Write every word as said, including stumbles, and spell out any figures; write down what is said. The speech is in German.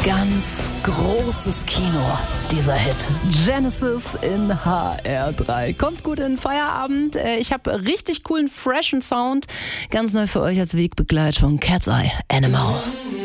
Ganz großes Kino, dieser Hit. Genesis in H R drei. Kommt gut in den Feierabend. Ich habe richtig coolen, freshen Sound. Ganz neu für euch als Wegbegleitung. Cat's Eye, Animal.